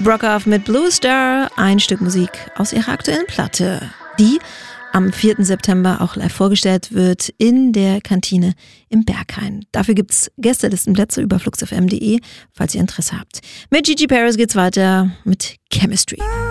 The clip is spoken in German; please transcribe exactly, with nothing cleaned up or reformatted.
Brockhoff mit Blue Star, ein Stück Musik aus ihrer aktuellen Platte, die am vierten September auch live vorgestellt wird in der Kantine im Berghain. Dafür gibt's Gästelistenplätze über flux f m punkt d e, falls ihr Interesse habt. Mit Gigi Paris geht's weiter mit Chemistry.